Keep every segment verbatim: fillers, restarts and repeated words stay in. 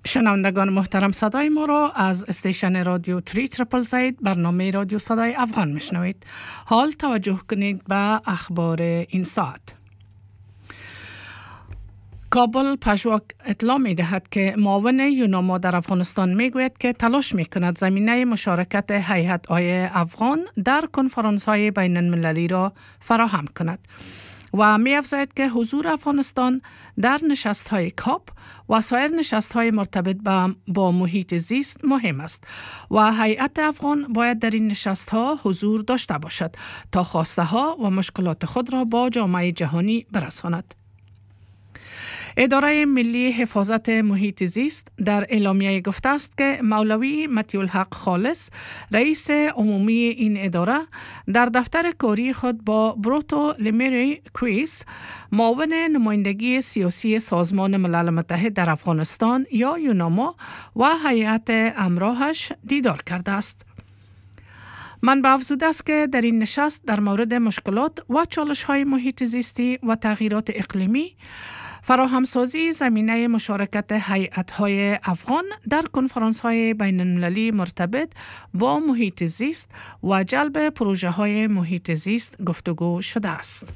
شنوندگان محترم، صدای ما را از استیشن رادیو تری تریپل زید برنامه رادیو صدای افغان میشنوید. حال توجه کنید به اخبار این ساعت. کابل پژواک اطلاع می دهد که معاون یوناما در افغانستان می گوید که تلاش می کند زمینه مشارکت هیئت های افغان در کنفرانس های بین المللی را فراهم کند و می افزاید که حضور افغانستان در نشست های کاپ و سایر نشست های مرتبط با محیط زیست مهم است و هیئت افغان باید در این نشست ها حضور داشته باشد تا خواسته ها و مشکلات خود را با جامعه جهانی برساند. اداره ملی حفاظت محیط زیست در اعلامیه گفته است که مولوی مطیع الحق خالص رئیس عمومی این اداره در دفتر کاری خود با بروتو لمیری کویس معاون نمایندگی سیاسی سازمان ملل متحد در افغانستان یا یوناما و هیئت همراهش دیدار کرده است. منبع افزوده است که در این نشست در مورد مشکلات و چالش‌های محیط زیستی و تغییرات اقلیمی، فراهمسازی زمینه مشارکت هیئت‌های افغان در کنفرانس‌های بین‌المللی مرتبط با محیط زیست و جلب پروژه‌های محیط زیست گفتگو شده است.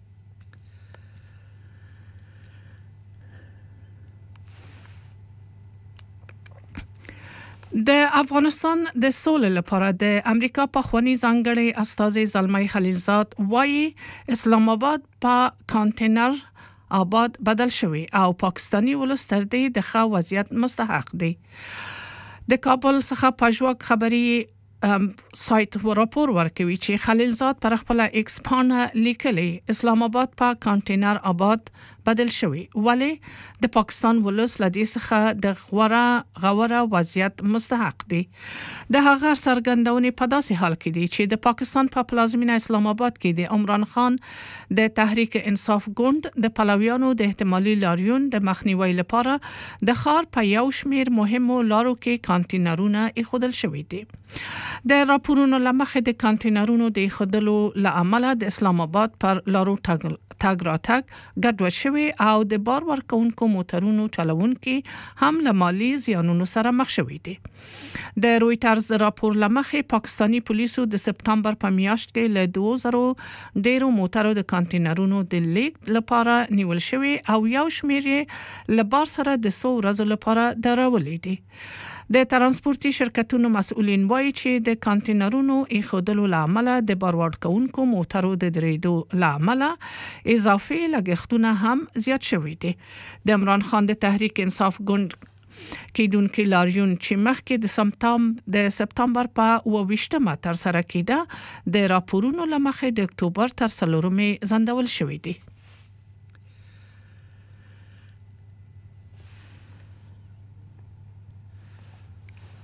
د افغانستان د سولې لپاره د امریکا پخوانی ځانګړی استازی زلمی خلیلزاد وایي اسلام آباد په کانټینر آباد بدل شوی او پاکستانی ولس تر دې د ښه وضعیت مستحق دی. د کابل څخه پژواک خبري سایت و راپور ورکوي چې خلیلزاد پر خپل ایکس پاڼه لیکلی اسلام آباد په کانټینر آباد بدل شوی، ولی د پاکستان ولس لدې څخه د غوره غوره وضعیت مستحق دی. د هغه څرګندونې په داسې حال کې دی چې د پاکستان په پلازمینه اسلام آباد کې د عمران خان د تحریک انصاف ګوند د پلویانو د احتمالي لاریون د مخنیوي لپاره د ښار په یو شمیر مهمو لارو کې کانټینرونه ایښودل شوي دي. د راپورونو له مخې د کانټینرونو د ایښودلو له امله د اسلام آباد پر لارو تګ تګ راتګ ګډوډ شوی او د بار ورکونکو موټرونو چلوونکي هم له مالي زیانونو سره مخ شوي دي. د رویټرز راپور له مخې پاکستانی پولیسو د سپتامبر په میاشت کې له دوه زره ډیرو موټرو د کانټینرونو د لیک لپاره نیول شوی او یو شمیر له بار سره د څو ورځو لپاره درولې دي. د ترانسپورتي شرکتونو مسؤلین وایي چې د کانټینرونو ایښودلو له امله د بار وړونکو موټرو د درېدو له امله اضافي لګښتونه هم زیات شوي دي. د عمران خان د تحریک انصاف ګوند کیدونکي لاریون چې مخکې د سپتامبر د سپتامبر په اوه ویشتمه تر سره کېده د راپورونو له مخې د اکتوبر تر څلورمې ځنډول شوي دي.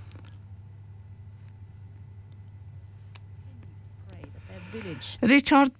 ریچارد